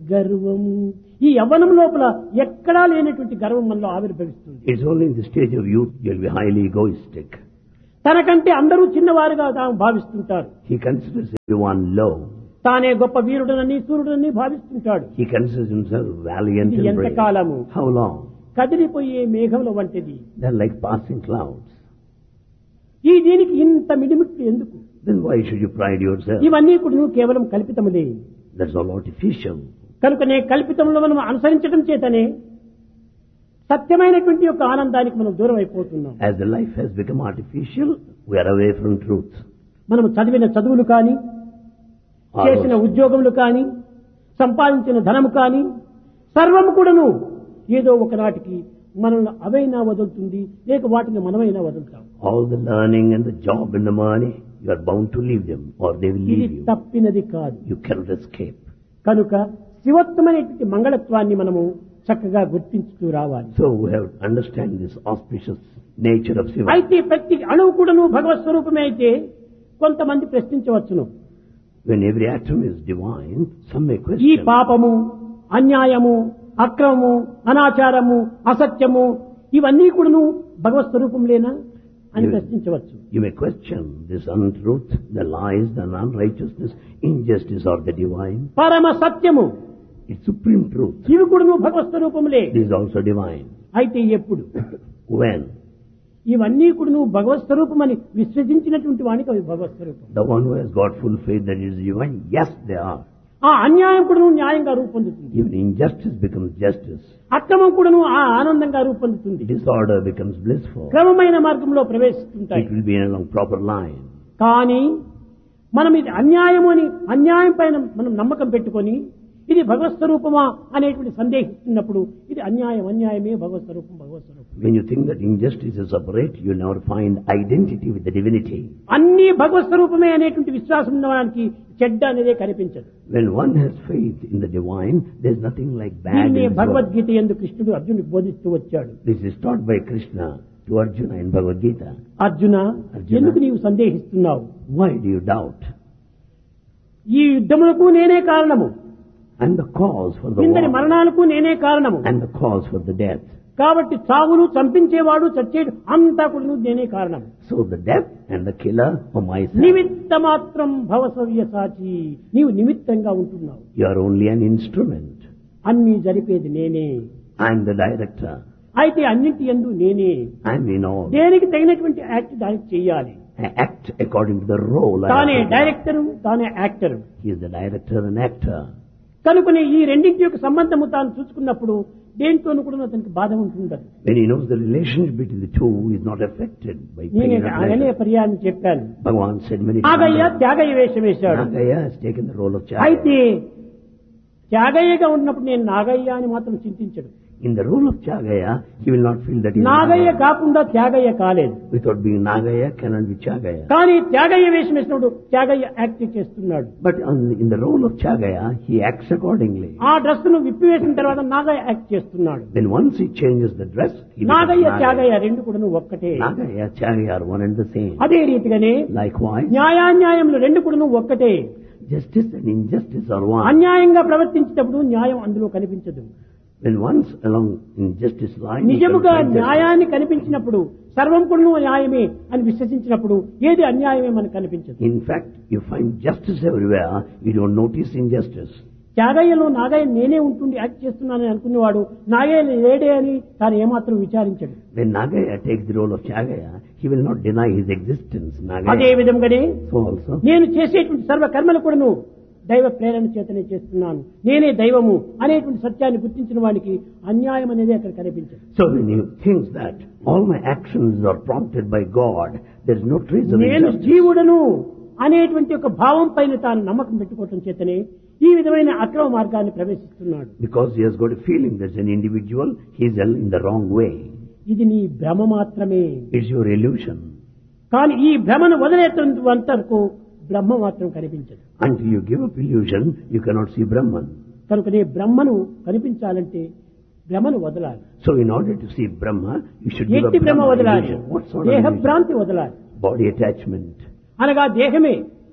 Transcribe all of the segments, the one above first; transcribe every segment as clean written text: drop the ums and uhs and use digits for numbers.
గర్వము. ఈ యవ్వనం లోపల ఎక్కడా లేనటువంటి గర్వం మనలో ఆవిర్భవిస్తుంది. It's only in the stage of youth you'll be highly egoistic. తనకంటే అందరూ చిన్నవారుగా తాము భావిస్తుంటారు. He considers everyone low. తానే గొప్ప వీరుడనని సూర్యుడని భావిస్తుంటాడు. He considers himself valiant ఇది and brave. ఎంతకాలము? How long? కదిలిపోయే మేఘముల వంటిది. They're like passing clouds. ఈ దీనికి ఇంత మిడిమిట్లు ఎందుకు? Then why should you pride yourself? ఇవన్నీ కూడా కేవలం కల్పితములే. That's all artificial. కనుకనే కల్పితంలో మనం అనుసరించడం చేతనే సత్యమైనటువంటి యొక్క ఆనందానికి మనం దూరం అయిపోతున్నాం. As the life has become artificial, we are away from truth. మనం చదివిన చదువులు కానీ, చేసిన ఉద్యోగములు కానీ, సంపాదించిన ధనము కానీ సర్వము కూడాను ఏదో ఒకనాటికి మనల్ని అవైనా వదులుతుంది, లేక వాటిని మనమైనా వదులుతాం. All the learning and the job and the money, you are bound to leave them or they will ఇది leave you. తప్పినది కాదు. You cannot escape. కనుక శివత్వమైనటువంటి మంగళత్వాన్ని మనము చక్కగా గుర్తించుతూ రావాలి. So we have to understand this auspicious nature of Shiva. అయితే ప్రతి అణువు కూడాను భగవత్ స్వరూపమే అయితే కొంతమంది ప్రశ్నించవచ్చును. When every atom is divine, some may ఈ question. పాపము, అన్యాయము, అక్రమము, అనాచారము, అసత్యము ఇవన్నీ కూడాను భగవత్ స్వరూపంలేనా అని ప్రశ్నించవచ్చు. You may question this untruth, the lies, the unrighteousness, injustice or the divine. పరమ సత్యము It's supreme truth. ఇవి కూడాను భగవత్ స్వరూపములే. This is also divine. అయితే ఎప్పుడు When? ఇవన్నీ కూడాను భగవత్ స్వరూపమని విశ్వసించినటువంటి వానికి అవి భగవత్ స్వరూపం. The one who has got full faith that it is divine, yes they are. ఆ అన్యాయం కూడాను న్యాయంగా రూపొందుతుంది. Even injustice becomes justice. అక్రమం కూడాను ఆ ఆనందంగా రూపొందుతుంది. Disorder becomes blissful. క్రమమైన మార్గంలో ప్రవేశిస్తుంటాయి. It will be along proper line. కానీ మనం ఇది అన్యాయము అని అన్యాయం పైన మనం నమ్మకం పెట్టుకొని ఇది భగవత్ స్వరూపమా అనేటువంటి సందేహిస్తున్నప్పుడు ఇది అన్యాయమే భగవత్ స్వరూపం. When you think that injustice is separate, you will never find identity with the divinity. అన్ని భగవత్ స్వరూపమే అనేటువంటి విశ్వాసం ఉన్నవానికి చెడ్డ అనేదే కనిపించదు. When one has faith in the divine, there is nothing like bad in దీన్ని this world. భగవద్గీత యందు కృష్ణుడు అర్జునుడికి బోధిస్తూ వచ్చాడు. This is taught by Krishna to Arjuna in Bhagavad Gita. Arjuna, ఎందుకు నీవు సందేహిస్తున్నావు? Why do you doubt? ఈ యుద్ధములకు నేనే కారణము, And the cause for the ఇందరి war, మరణాలకు నేనే కారణము. and the cause for the death. కాబట్టి చావును చంపించేవాడు చచ్చేడు అంతా కూడా నేనే కారణం. So the death and the killer are myself. నిమిత్త మాత్రం భవసవ్య సాచి, నీవు నిమిత్తంగా ఉంటున్నావు. You are only an instrument. అన్ని జరిపేది నేనే. I am the director. అయితే అన్నింటి యందు నేనే. I am in all. దేనికి తగినటువంటి యాక్ట్ దానికి చెయ్యాలి. I act according to the role. I తానే have. డైరెక్టరు, తానే actor. He is the director and actor. కనుకనే ఈ రెండింటి యొక్క సంబంధము తాను చూసుకున్నప్పుడు దేనితోనూ కూడా అతనికి బాధ ఉంటుండదు. When he knows the relationship between the two, he is not affected by pain నేనే or అనే pleasure. పర్యాయం చెప్పాను. Bhagavan said many Nagaiah times. Tyagayya వేషం వేశాడు. Nagaya has taken the role of Chagaya. అయితే త్యాగయ్యగా ఉన్నప్పుడు నేను నాగయ్య అని మాత్రం చింతించడు. In the role of Chagaya, he will not feel that he is Nagaiah Nagaya. కాకుండా త్యాగయ్య కాలేదు. Without being Nagaya, cannot be Chagaya. కానీ త్యాగయ్య వేషం వేసినప్పుడు త్యాగయ్య యాక్ట్ చేస్తున్నాడు. But in the role of Chagaya, he acts accordingly. ఆ డ్రెస్ ను విప్పివేసిన తర్వాత నాగయ్య యాక్ట్ చేస్తున్నాడు. Then once he changes the dress, he becomes Nagaiah Nagaya. Tyagayya రెండు కూడా ఒక్కటే. Nagaya, Chagaya are one and the same. అదే రీతిగానే Likewise, న్యాయాన్యాయములు రెండు కూడా ఒక్కటే. justice and injustice are one. అన్యాయంగా ప్రవర్తించేటప్పుడు న్యాయం అందులో కనిపించదు. When once along injustice line, he నిజముగా can find justice. న్యాయాన్ని కనిపించినప్పుడు సర్వం కూడా న్యాయమే అని విశ్వసించినప్పుడు ఏది అన్యాయమే మనకు కనిపించదు. In fact, you find justice everywhere. You don't notice injustice. త్యాగయ్యలో Nagaiah నేనే ఉంటుండి యాక్ట్ చేస్తున్నానని అనుకునేవాడు నాగయ్య లేడే అని తాను ఏమాత్రం విచారించడు. When Nagaya takes the role of Chagaya, he will not deny his existence. అదే Nagaya. విధంగానే So also, నేను చేసేటువంటి సర్వ కర్మలు కూడాను దైవ ప్రేరణ చేతనే చేస్తున్నాను, నేనే దైవము అనేటువంటి సత్యాన్ని గుర్తించిన వాడికి అన్యాయం అనేది అక్కడ కనిపించదు. so when he thinks that all my actions are prompted by God, there is no trace of నేను injustice. జీవుడను అనేటువంటి ఒక భావం పైన తాను నమ్మకం పెట్టుకోవటం చేతనే ఈ విధమైన అక్రమ మార్గాన్ని ప్రవేశిస్తున్నాడు. Because he has got a feeling that as an individual, he is in the wrong way. ఇది నీ భ్రమ మాత్రమే. It's your illusion. కానీ ఈ భ్రమను వదిలేంత వరకు బ్రహ్మ మాత్రం కనిపించదు. Until you give up illusion, you cannot see Brahman. కనుకనే బ్రహ్మను కనిపించాలంటే భ్రమను వదలాలి. So in order to see Brahma, you should give up ఎట్టి భ్రమ Brahman వదలాలి, illusion. What sort of దేహ illusion? భ్రాంతి వదలాలి. Body attachment. అనగా దేహమే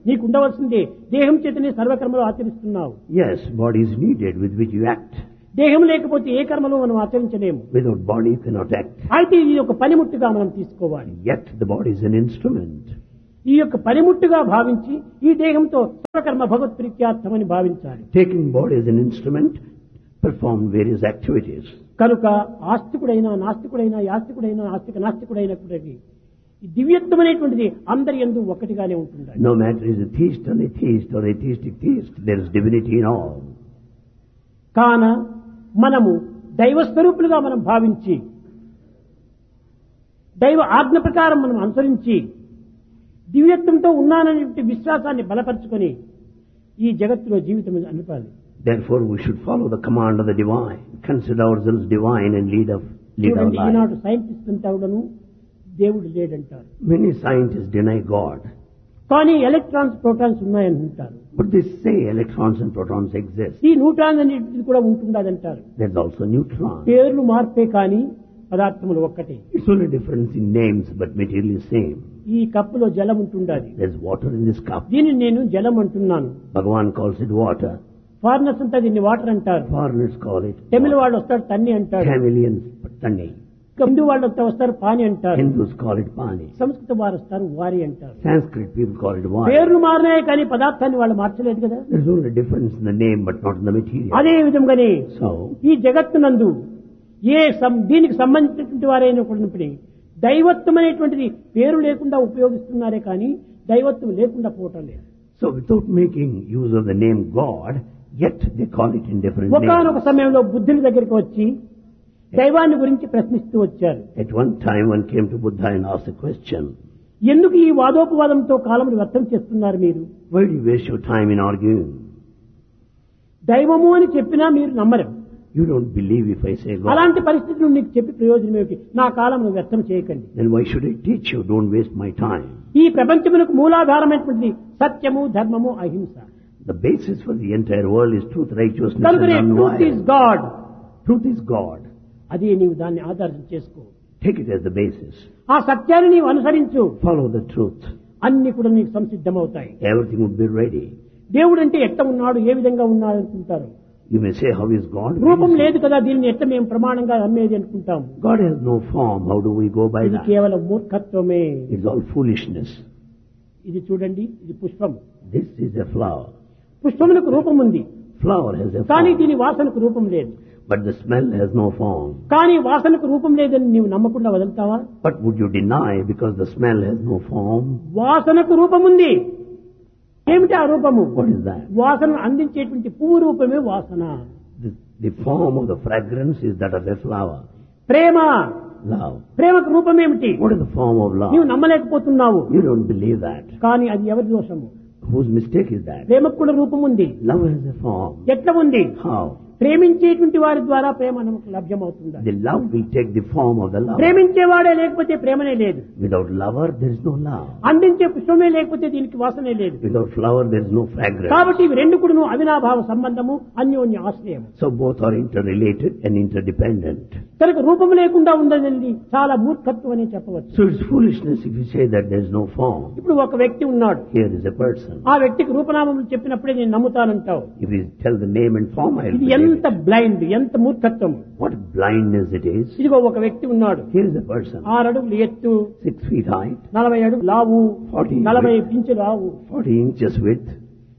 నీకు ఉండవలసిందే. దేహం చేతనే సర్వకర్మలు ఆచరిస్తున్నావు. Yes, body is needed with which you act. దేహం లేకపోతే ఏ కర్మలు మనం ఆచరించలేము. Without body you cannot act. అయితే ఇది ఒక పనిముట్టుగా మనం తీసుకోవాలి. Yet the body is an instrument. ఈ యొక్క పనిముట్టుగా భావించి ఈ దేహంతో సర్వకర్మ భగవత్ ప్రీత్యార్థమని భావించాలి. Taking body as an instrument, perform various activities. కనుక ఆస్తికుడైనా నాస్తికుడైనా యాస్తికుడైనా ఆస్తిక నాస్తికుడైనప్పటికీ ఈ దివ్యత్వం అనేటువంటిది అందరి యందు ఒకటిగానే ఉంటుంది. No matter is a theist or atheist or atheistic theist, there is divinity in all. కాన మనము దైవ స్వరూపులుగా మనం భావించి దైవ ఆజ్ఞ ప్రకారం మనం అనుసరించి దివ్యత్వంతో ఉన్నాననే విశ్వాసాన్ని బలపరుచుకొని ఈ జగత్తులో జీవితం అనిపాలి. Therefore we should follow the command of the divine, consider ourselves divine and lead our life. Eenadu scientist అంతా కూడాను దేవుడు లేడంటారు. Many scientists deny God. కానీ electrons protons ఉన్నాయంటారు. But they say electrons and protons exist. ఈ neutron అనేది కూడా ఉంటుందంటారు. There's also neutron. పేర్లు మార్పే కానీ పదార్థములు ఒక్కటే. It's only difference in names, but material is same. ఈ కప్పులో జలం ఉంటుండాలి. There's water in this cup. దీనిని నేను జలం అంటున్నాను. Bhagavan calls it water. Foreigners అంతా దీన్ని వాటర్ అంటారు. Foreigners call it తమిళ వాళ్ళు వస్తారు తన్ని అంటారు. Tamilians, tanni. హిందూ వాళ్ళు వస్తారు పాని అంటారు. Hindus call it pani. సంస్కృత వారు వస్తారు వారి అంటారు. Sanskrit people call it wari. పేర్లు మారినాయి కానీ పదార్థాన్ని వాళ్ళు మార్చలేదు కదా. There's only difference in the name, but not in the material. అదే విధంగానే So, ఈ జగత్తునందు దీనికి సంబంధించినటువంటి వారైనా కూడా దైవత్వం అనేటువంటిది పేరు లేకుండా ఉపయోగిస్తున్నారే కానీ దైవత్వం లేకుండా పోవటం లేదు. so without making use of the name God, yet they call it in different names. ఒకానొక సమయంలో బుద్ధుని దగ్గరికి వచ్చి దైవాన్ని గురించి ప్రశ్నిస్తూ వచ్చారు. At one time one came to Buddha and asked a question. ఎందుకు ఈ వాదోపవాదంతో కాలమును వ్యర్థం చేస్తున్నారు మీరు? Why do you waste your time in arguing? దైవము అని చెప్పినా మీరు నమ్మరు. You don't believe if I say God. అలాంటి పరిస్థితులు నీకు చెప్పి ప్రయోజనం ఏమిటి? నా కాలమును వ్యర్థం చేయకండి. Then why should I teach you? Don't waste my time. ఈ ప్రపంచమునకు మూలాధారమైనటువంటి సత్యము ధర్మము అహింస. The basis for the entire world is truth, righteousness and కనుకనే truth is non-violence. God. Truth is God. అదే నీవు దాన్ని ఆధారం చేసుకో. Take it as the basis. ఆ సత్యాన్ని నీవు అనుసరించు. Follow the truth. అన్ని కూడా నీకు సంసిద్ధమవుతాయి. Everything would be ready. దేవుడు అంటే ఎట్ట ఉన్నాడు, ఏ విధంగా ఉన్నాడు అనుకుంటారు. You may say, how is God? రూపం లేదు కదా, దీన్ని ఎట్ట మేము ప్రమాణంగా నమ్మేది అనుకుంటాం. God has no form. How do we go by ఇది that? కేవలం మూర్ఖత్వమే. It's all foolishness. ఇది చూడండి, ఇది పుష్పం. This is a flower. పుష్పమునకు రూపం ఉంది, Flower has a కానీ form. దీని వాసనకు రూపం లేదు. But the smell has no form. కానీ వాసనకు రూపం లేదని నీవు నమ్మకుండా వదులుతావా? But would you deny because the smell has no form? వాసనకు రూపం ఉంది. ఏమిటి ఆ రూపము? What is that? వాసన అందించేటువంటి పువ్వు రూపమే వాసన. The form of the fragrance is that of a flower. Prema, Love. ప్రేమకు రూపం ఏమిటి? What is the form of love? నీవు నమ్మలేకపోతున్నావు. You don't believe that. కానీ అది ఎవరి దోషము? Whose mistake is that? ప్రేమకు కూడా రూపం ఉంది. Love has a form. ఎట్లా ఉంది? How? ప్రేమించేటువంటి వారి ద్వారా ప్రేమ మనకు లభ్యమవుతుంది. The love will take the form of the lover. ప్రేమించేవాడే లేకపోతే ప్రేమనే లేదు. Without lover, there is no love. అందించే పుష్పమే లేకపోతే దీనికి వాసనే లేదు. Without flower, there is no fragrance. కాబట్టి ఇవి రెండు కూడా అవినాభావ సంబంధము, అన్యోన్య ఆశ్రయం. So both are interrelated and interdependent. కనుక రూపం లేకుండా ఉండదండి చాలా మూర్ఖత్వం అని చెప్పవచ్చు. So it's foolishness if you say that there is no form. ఇప్పుడు ఒక వ్యక్తి ఉన్నాడు, Here is a person. ఆ వ్యక్తికి రూపనామములు చెప్పినప్పుడే నేను నమ్ముతానంటావు. If you tell the name and form, I will ఇది believe ఎంత it. బ్లైండ్, ఎంత మూర్ఖత్వం. What blindness it is. ఇదిగో ఒక వ్యక్తి ఉన్నాడు, Here is a person. 6 అడుగులు ఎత్తు, 6 feet height, 40 అడుగులు లావు, 40 width, ఇంచులు లావు, 40 inches width,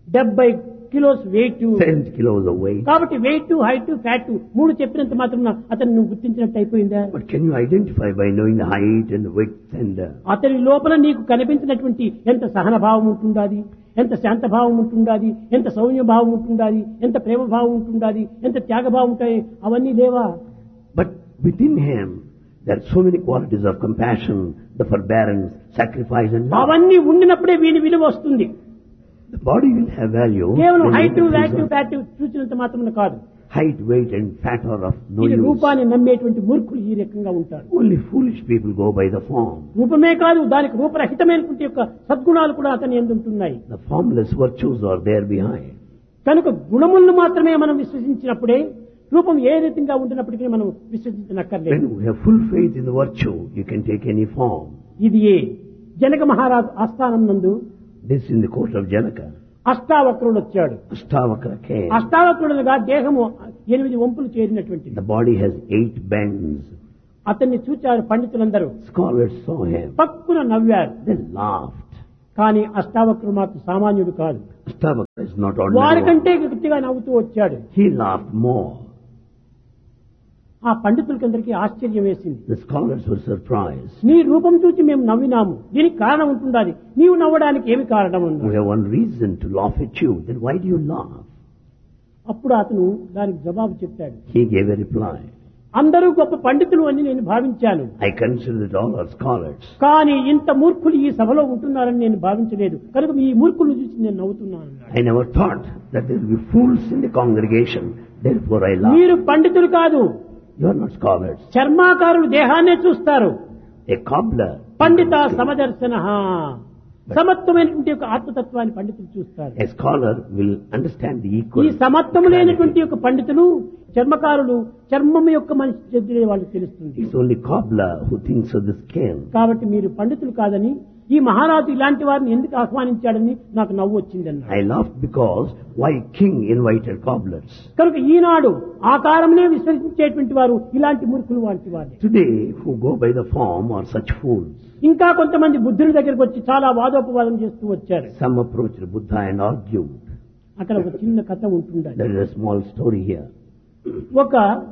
70 kilos wait. 70 kilos of weight. కాబట్టి వెయిట్, హైట్, ఫ్యాట్ మూడు చెప్పినంత మాత్రం అతను నువ్వు గుర్తించినట్టు అయిపోయిందా? But can you identify by knowing the height and the width and అతని లోపల నీకు కనిపించినటువంటి ఎంత సహనభావం ఉంటుండాది, ఎంత శాంతభావం ఉంటుండాది, ఎంత సౌమ్య భావం ఉంటుండాది, ఎంత ప్రేమ భావం ఉంటుండాది, ఎంత త్యాగభావం ఉంటాయి, అవన్నీ లేవా? But within him, there are so many qualities of compassion, the forbearance, sacrifice and love. అవన్నీ ఉండినప్పుడే వీని విలువ వస్తుంది. The body will have value. కేవలం when height, it is VAT, of fat చూసినంత మాత్రం కాదు. height, weight and fat are of no ఇది use. రూపాన్ని నమ్మేటువంటి మూర్ఖులు ఈ రకంగా ఉంటారు. Only foolish people go by the form. రూపమే కాదు, దానికి రూపరహితమైనటువంటి యొక్క సద్గుణాలు కూడా అతని యందు ఉంటున్నాయి. The formless virtues are there behind. కనుక గుణములను మాత్రమే మనం విశ్వసించినప్పుడే రూపం ఏ రీతిగా ఉంటున్నప్పటికీ మనం విశ్వసించనక్కర్లేదు. When you have full faith in the virtue, you can take any form. ఇది జనక మహారాజు ఆస్థానం నందు This in the court of Janaka. అష్టావక్రుడు వచ్చాడు. Ashtavakra came. అష్టావక్రుడుగా దేహము 8 వంపులు చేరినటువంటిది. The body has 8 bends. అతన్ని చూచారు పండితులందరూ. Scholars saw him. పక్కున నవ్వారు. They laughed. కానీ అష్టావక్రుడు మాత్రం సామాన్యుడు కాదు. Ashtavakra is not ordinary. వారికంటే గట్టిగా నవ్వుతూ వచ్చాడు. He laughed more. ఆ పండితులకందరికీ ఆశ్చర్యం వేసింది. The scholars were surprised. నీ రూపం చూసి మేము నవ్వినాము, దీనికి కారణం ఉంటుండాలి, నీవు నవ్వడానికి ఏమి కారణం We ఉంది? have one reason to laugh at you. Then why do you laugh? అప్పుడు అతను దానికి జవాబు చెప్పాడు. He gave a reply. అందరూ గొప్ప పండితులు అని నేను భావించాను, I consider that all are scholars. కానీ ఇంత మూర్ఖులు ఈ సభలో ఉంటున్నారని నేను భావించలేదు, కనుక ఈ మూర్ఖులు చూసి నేను నవ్వుతున్నాను అన్నాడు. I never thought that there will be fools in the congregation. Therefore I laugh. మీరు పండితులు కాదు, You are not scholars. చర్మాకారులు దేహాన్నే చూస్తారు. A cobbler. పండిత సమదర్శన, సమత్వమైనటువంటి యొక్క ఆత్మతత్వాన్ని పండితులు చూస్తారు. A scholar will understand the ఈ equal. సమత్వము లేనటువంటి యొక్క పండితులు, చర్మకారులు చర్మం యొక్క మనిషి చెందిన వాళ్ళకి తెలుస్తుంది. It's only cobbler who thinks of the skin. కాబట్టి మీరు పండితులు కాదని, ఈ మహారాజు ఇలాంటి వారిని ఎందుకు ఆహ్వానించాడని నాకు నవ్వు వచ్చింది అన్నాడు. I laughed because why king invited cobblers? కనుక ఈనాడు ఆకారంనే విశ్వసించేటువంటి వారు ఇలాంటి మూర్ఖులు వంటి వారే. Today who go by the form are such fools. ఇంకా కొంతమంది బుద్ధుని దగ్గరికి వచ్చి చాలా వాదోపవాదం చేస్తూ వచ్చారు. Some approached Buddha and argued. అక్కడ ఒక చిన్న కథ ఉంటుండాలి. There is a small story here. ఒక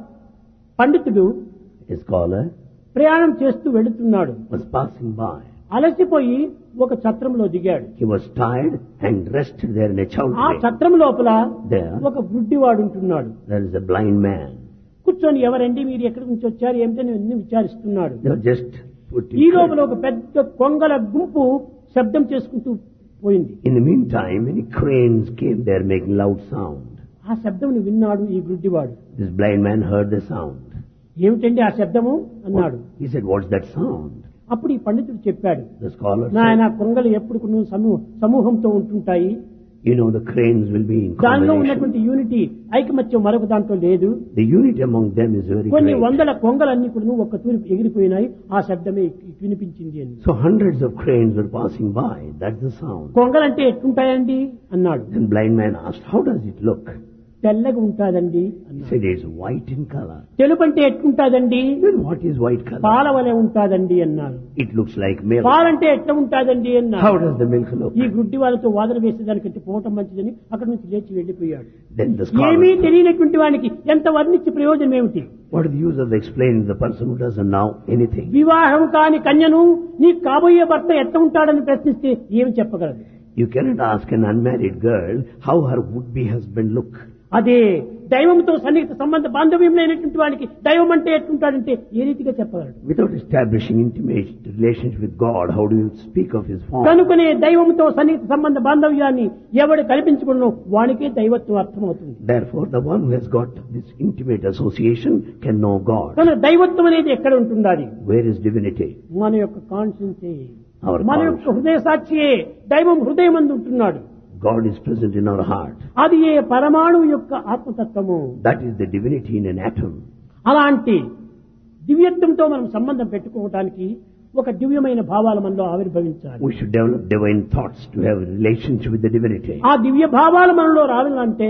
పండితుడు A scholar ప్రయాణం చేస్తూ వెళుతున్నాడు. was passing by. అలసిపోయి ఒక ఛత్రంలో దిగాడు. He was tired and rested there in a ఆ chowdhury. ఛత్రం లోపల There. ఒక గుడ్డివాడు ఉంటున్నాడు. There is a blind man. కూర్చొని ఎవరండి మీరు ఎక్కడి నుంచి వచ్చారు ఏమిటని అన్ని విచారిస్తున్నాడు. They were just putting. ఈ లోపల ఒక పెద్ద కొంగల గుంపు శబ్దం చేసుకుంటూ పోయింది. In the meantime, many cranes came there making loud sound. ఆ శబ్దం విన్నాడు ఈ గుడ్డివాడు. This blind man heard the sound. ఏమిటండి ఆ శబ్దము అన్నాడు. He said, "What's that sound?" అప్పుడు ఈ పండితుడు చెప్పాడు, The scholar నాయన said, కొంగలు ఎప్పుడు సమూహంతో ఉంటుంటాయి, "You know the cranes will be in దానిలో combination. ఉన్నటువంటి యూనిటీ ఐకమత్యం మరొక దాంట్లో లేదు. The unity among them is very కొన్ని great." వందల కొంగలన్నీ కూడా ఒక్క తూరి ఎగిరిపోయినాయి, ఆ శబ్దమే వినిపించింది అని. So hundreds of cranes were passing by. That's the sound. కొంగలంటే ఎట్లుంటాయండి అన్నాడు. Then blind man asked, "How does it look?" తెల్లగా ఉంటాదండి He అన్నాడు. said, "It's white in color." తెలుపు అంటే ఎట్లుంటాదండి, Then what is white color? పాల వలె ఉంటాదండి అన్నారు. It looks like milk. పాలంటే ఎట్లా ఉంటాదండి How అన్నారు. does the milk look? ఈ గుడ్డి వాళ్ళతో వాదన వేసేదానికంటే పోవటం మంచిదని అక్కడి నుంచి లేచి వెళ్లిపోయాడు. Then the ఏమీ scholar, తెలియనటువంటి వానికి ఎంత వర్ణించి ప్రయోజనం ఏమిటి? what is the use of explaining to the person who doesn't know anything? వివాహం కాని కన్యను నీ కాబోయే భర్త ఎట్లా ఉంటాడని ప్రశ్నిస్తే ఏమి చెప్పగలదు? You cannot ask an unmarried girl how her would-be husband look. అదే దైవంతో సన్నిహిత సంబంధ బాంధవ్యం లేనటువంటి వాడికి దైవం అంటే ఎట్లుంటాడంటే ఏ రీతిగా చెప్పగలడు? Without establishing intimate relationship with God, how do you speak of His form? కనుకనే దైవంతో సన్నిహిత సంబంధ బాంధవ్యాన్ని ఎవడు కల్పించుకున్నో వానికే దైవత్వం అర్థమవుతుంది. Therefore, the one who has got this intimate association can know God. కనుక దైవత్వం అనేది ఎక్కడ ఉంటుండాలి? Where is divinity? మన యొక్క కాన్షియన్సే, Our మన యొక్క హృదయ సాక్షియే. దైవం హృదయం అందు ఉంటున్నాడు. God is present in our heart. అది ఏ పరమాణువు యొక్క ఆత్మతత్వము. That is the divinity in an atom. అలాంటి దివ్యత్వంతో మనం సంబంధం పెట్టుకోవడానికి ఒక దివ్యమైన భావాలు మనలో ఆవిర్భవించాలి. We should develop divine thoughts to have a relationship with the divinity. ఆ దివ్య భావాలు మనలో రావాలంటే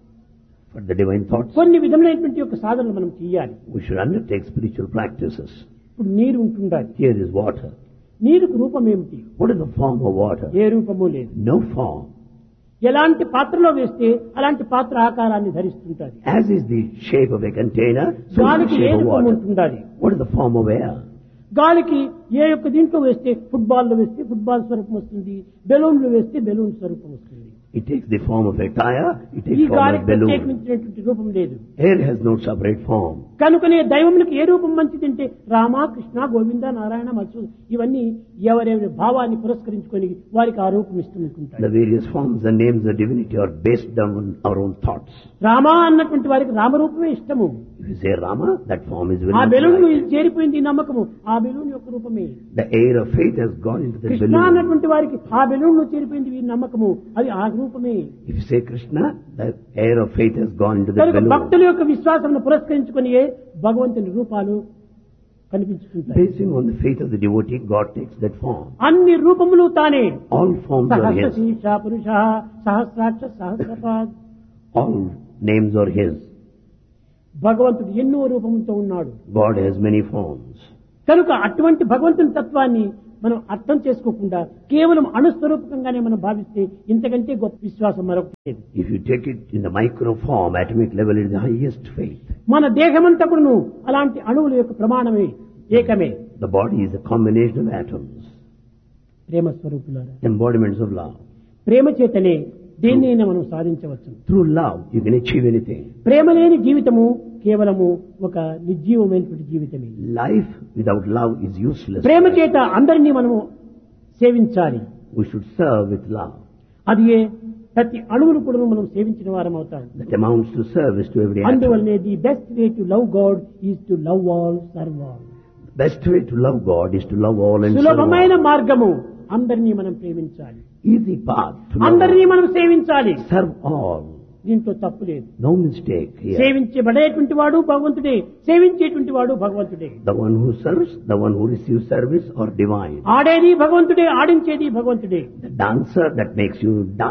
For the divine thoughts, కొన్ని విధమైనటువంటి యొక్క సాధనలు మనం చేయాలి. we should undertake spiritual practices. ఇప్పుడు నీరు ఉంటుండాలి. Here is water. నీరుకు రూపం ఏమిటి? What is the form of water? ఏ రూపము లేదు. No form. ఎలాంటి పాత్రలో వేస్తే అలాంటి పాత్ర ఆకారాన్ని ధరిస్తుంటాది. As is the shape of a container, so is the గాలికి ఏ shape of రూపం water. ఉంటుండాలి. What is the form of air? గాలికి ఏ యొక్క దీంట్లో వేస్తే ఫుట్బాల్ లో వేస్తే ఫుట్బాల్ స్వరూపం వస్తుంది, బెలూన్ లో వేస్తే బెలూన్ స్వరూపం వస్తుంది. It takes the form of a tire, it ఈ takes form గాలికి of balloon. ప్రత్యేకించినటువంటి రూపం లేదు. Air has no separate form. కనుకనే దైవములకు ఏ రూపం మంచిదంటే రామ, కృష్ణ, గోవింద, నారాయణ, మత్స్సు ఇవన్నీ ఎవరెవరి భావాన్ని పురస్కరించుకొని వారికి ఆ రూపం The ఇష్టమనుకుంటారు. various forms and names of divinity are based on our own thoughts. Rama అన్నటువంటి వారికి రామరూపమే ఇష్టము. If you say Rama, that form is ఆ very బెలూన్ much. చేరిపోయింది ఈ నమ్మకము, ఆ బెలూన్ యొక్క రూపమే. The air of faith has gone into the Krishna balloon. అన్నటువంటి వారికి ఆ బెలూన్ లో చేరిపోయింది ఈ నమ్మకము, అది ఆ రూపమే. If you say Krishna, the air of faith has gone into the కనుక balloon. భక్తుల యొక్క విశ్వాసం పురస్కరించుకొని భగవంతుని రూపాలు కనిపించుతుంటాయి. Basing on the faith of the devotee, God takes that form. అన్ని రూపములు తానే. All forms are His. సహస్రశీర్ష పురుష సహస్రాక్ష సహస్రపాద్. All names are His. భగవంతుడు ఎన్నో రూపములతో ఉన్నాడు. God has many forms. కనుక అటువంటి భగవంతుని తత్వాన్ని మనం అర్థం చేసుకోకుండా కేవలం అణుస్వరూపకంగానే మనం భావిస్తే ఇంతకంటే గొప్ప విశ్వాసం మరొకటి లేదు. If you take it in the micro form, atomic level, it is the highest faith. మన దేహమంతా కూడాను అలాంటి అణువుల యొక్క ప్రమాణమే ఏకమే. The body is a combination of atoms, ప్రేమ స్వరూపులారా, embodiments of love. ప్రేమ చేతనే దేన్నైనా మనం సాధించవచ్చు. Through love, you can achieve anything. ప్రేమ లేని జీవితము కేవలము ఒక నిర్జీవమైనటువంటి జీవితమే. Life without love is useless. ప్రేమ చేత అందరినీ మనము సేవించాలి. We should serve with love. అది ప్రతి అణువును కూడా మనం సేవించిన వారం అవుతాం. That amounts to service to every atom. అందువల్లనే the best way to love God is to love all, serve all. Best way to love God is to love all and serve సులభమైన all. మార్గము అందరినీ మనం ప్రేమించాలి, Easy path to love అందరినీ all. మనం సేవించాలి. Serve all. దీంట్లో తప్పు లేదు. No mistake here. సేవించబడేటువంటి వాడు భగవంతుడే, సేవించేటువంటి వాడు భగవంతుడే. The one who serves, the one who receives service are divine. ఆడేది భగవంతుడే, ఆడించేది భగవంతుడే. The dancer that makes you dance